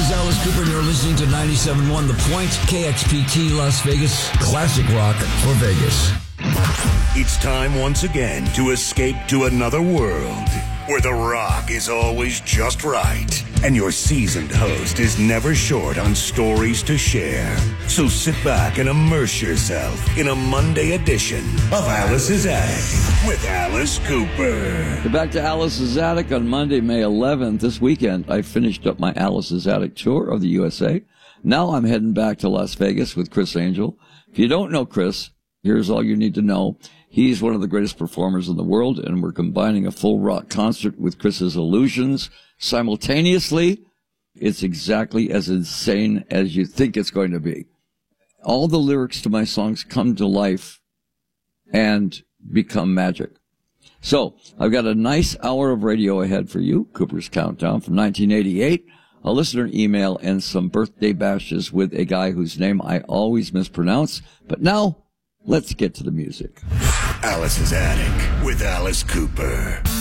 is Alice Cooper, and you're listening to 97.1 The Point, KXPT Las Vegas, classic rock for Vegas. It's time once again to escape to another world where the rock is always just right and your seasoned host is never short on stories to share. So sit back and immerse yourself in a Monday edition of Alice's Attic with Alice Cooper. Back to Alice's Attic on Monday, May 11th. This weekend, I finished up my Alice's Attic tour of the USA. Now I'm heading back to Las Vegas with Criss Angel. If you don't know Criss, here's all you need to know. He's one of the greatest performers in the world, and we're combining a full rock concert with Criss's illusions simultaneously. It's exactly as insane as you think it's going to be. All the lyrics to my songs come to life and become magic. So I've got a nice hour of radio ahead for you. Cooper's Countdown from 1988, a listener email, and some birthday bashes with a guy whose name I always mispronounce. But now, let's get to the music. Alice's Attic with Alice Cooper.